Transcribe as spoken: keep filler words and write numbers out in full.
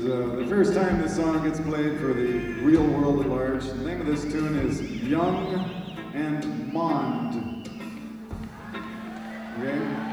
uh, the first time this song gets played for the real world at large. The name of this tune is Young and Mond. Okay?